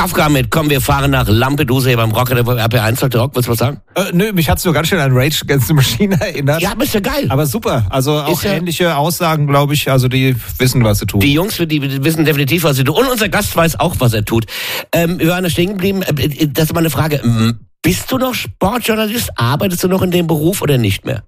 Aufgabe mit, komm, wir fahren nach Lampedusa hier beim Rocker der RP1 heute Rock, willst du was sagen? Nö, mich hat's nur ganz schön an Rage Against the Machine erinnert. Ja, aber ist ja geil. Aber super, also auch ja ähnliche Aussagen, glaube ich, also die wissen, was sie tun. Die Jungs, die wissen definitiv, was sie tun. Und unser Gast weiß auch, was er tut. Wir waren da stehen geblieben, das ist mal eine Frage. Bist du noch Sportjournalist? Arbeitest du noch in dem Beruf oder nicht mehr?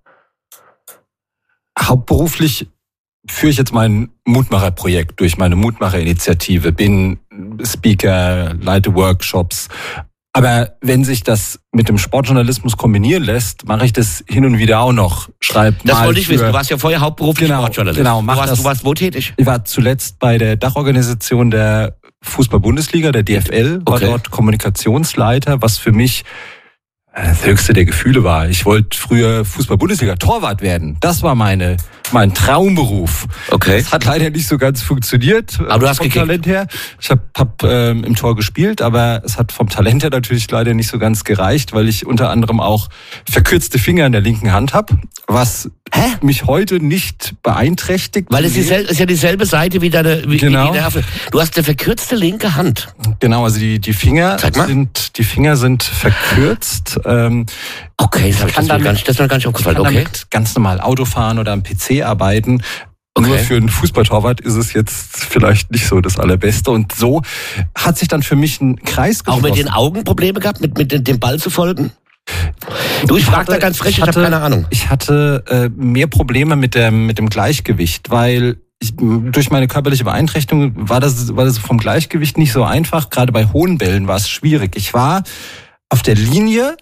Hauptberuflich führe ich jetzt mein Mutmacher-Projekt durch meine Mutmacher-Initiative, bin Speaker, leite Workshops. Aber wenn sich das mit dem Sportjournalismus kombinieren lässt, mache ich das hin und wieder auch noch. Das wollte ich wissen. Du warst ja vorher hauptberuflich Sportjournalist. Genau, du warst wo tätig? Ich war zuletzt bei der Dachorganisation der Fußball-Bundesliga, der DFL, war dort Kommunikationsleiter, was für mich das höchste der Gefühle war. Ich wollte früher Fußball-Bundesliga-Torwart werden. Das war mein Traumberuf. Okay. Das hat leider nicht so ganz funktioniert. Aber du hast vom gekickt. Talent her. Ich hab im Tor gespielt, aber es hat vom Talent her natürlich leider nicht so ganz gereicht, weil ich unter anderem auch verkürzte Finger in der linken Hand habe, was mich heute nicht beeinträchtigt. Weil es ist ja dieselbe Seite wie deine wie die Nerven. Du hast eine verkürzte linke Hand. Genau, also die Finger sind verkürzt. Okay, das ist mir gar nicht aufgefallen. Ich kann damit ganz normal Auto fahren oder am PC arbeiten. Okay. Nur für einen Fußballtorwart ist es jetzt vielleicht nicht so das Allerbeste. Und so hat sich dann für mich ein Kreis geschlossen. Auch mit den Augen Probleme gehabt, mit dem Ball zu folgen? Du, ich frage da ganz frech, ich habe keine Ahnung. Ich hatte mehr Probleme mit dem Gleichgewicht, weil durch meine körperliche Beeinträchtigung war das vom Gleichgewicht nicht so einfach. Gerade bei hohen Bällen war es schwierig. Ich war auf der Linie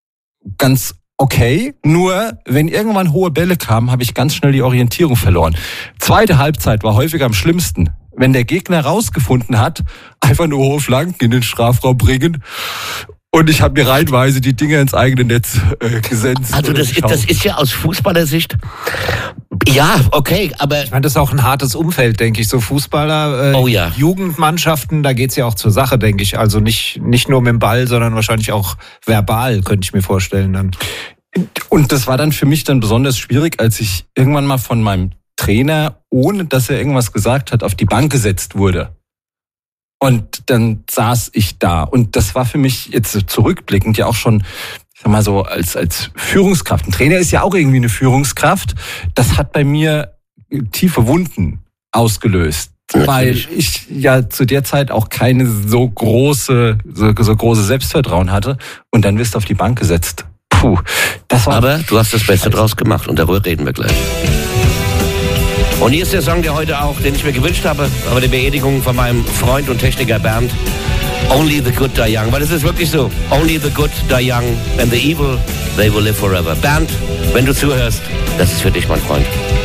ganz okay, nur wenn irgendwann hohe Bälle kamen, habe ich ganz schnell die Orientierung verloren. Zweite Halbzeit war häufig am schlimmsten. Wenn der Gegner rausgefunden hat, einfach nur hohe Flanken in den Strafraum bringen. Und ich habe mir reihenweise die Dinger ins eigene Netz gesetzt. Also das ist ja aus Fußballersicht, ja, okay, aber... Ich meine, das ist auch ein hartes Umfeld, denke ich. So Fußballer, Jugendmannschaften, da geht's ja auch zur Sache, denke ich. Also nicht nur mit dem Ball, sondern wahrscheinlich auch verbal, könnte ich mir vorstellen dann. Und das war dann für mich dann besonders schwierig, als ich irgendwann mal von meinem Trainer, ohne dass er irgendwas gesagt hat, auf die Bank gesetzt wurde. Und dann saß ich da. Und das war für mich jetzt zurückblickend ja auch schon, ich sag mal so, als Führungskraft. Ein Trainer ist ja auch irgendwie eine Führungskraft. Das hat bei mir tiefe Wunden ausgelöst. Weil ich ja zu der Zeit auch keine so große Selbstvertrauen hatte. Und dann wirst du auf die Bank gesetzt. Puh, das war... Aber du hast das Beste draus gemacht und darüber reden wir gleich. Und hier ist der Song, den ich mir gewünscht habe, aber die Beerdigung von meinem Freund und Techniker Bernd. Only the good die young. Weil es ist wirklich so. Only the good die young and the evil, they will live forever. Bernd, wenn du zuhörst, das ist für dich, mein Freund.